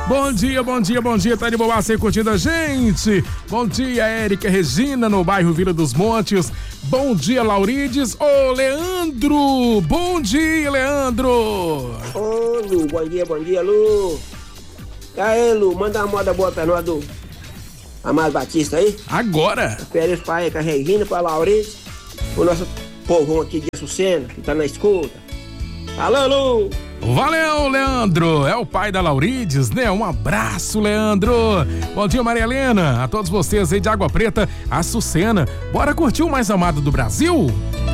Bom dia, bom dia, bom dia, tá de boa você curtindo a gente? Bom dia, Érica Regina, no bairro Vila dos Montes. Bom dia, Laurides. Ô, Leandro, bom dia, Leandro. Ô, Lu, bom dia, Lu. E aí, Lu, manda uma moda boa pra nós do Amado Batista aí. Agora. Férias pra Érica Regina, pra Laurides, o nosso povão aqui de Açucena, que tá na escuta. Alô, Lu. Valeu, Leandro, é o pai da Laurides, né? Um abraço, Leandro. Bom dia, Maria Helena, a todos vocês aí de Água Preta, Açucena. Bora curtir o mais amado do Brasil?